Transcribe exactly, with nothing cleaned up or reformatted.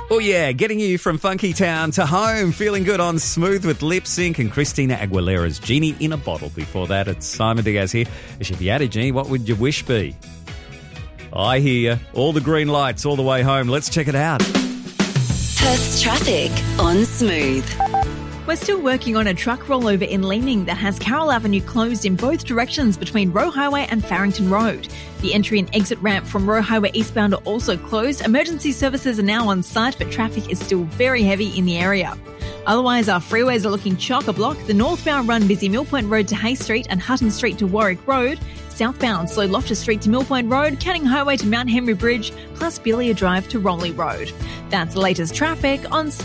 Oh yeah, getting you from Funky Town to home, feeling good on Smooth with Lip Sync and Christina Aguilera's Genie in a Bottle. Before that, it's Simon Diaz here. If you had a genie, what would your wish be? I hear you. All the green lights all the way home. Let's check it out. Perth's traffic on Smooth. We're still working on a truck rollover in Leaning that has Carroll Avenue closed in both directions between Roe Highway and Farrington Road. The entry and exit ramp from Roe Highway eastbound are also closed. Emergency services are now on site, but traffic is still very heavy in the area. Otherwise, our freeways are looking chock-a-block. The northbound run busy Mill Point Road to Hay Street and Hutton Street to Warwick Road. Southbound slow Loftus Street to Mill Point Road, Canning Highway to Mount Henry Bridge, plus Billia Drive to Rowley Road. That's the latest traffic on